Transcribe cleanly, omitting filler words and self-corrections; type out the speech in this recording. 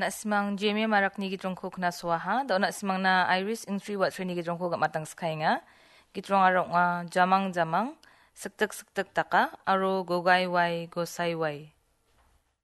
Nak simang Jamie marak ni gitrong ko kena suaha, daw nak simang na Iris Infri wat ni gitrong ko matang skay nga. Gitrong arok nga jamang-jamang, sektek-sektek taka, aro gogay-way, gosay-way.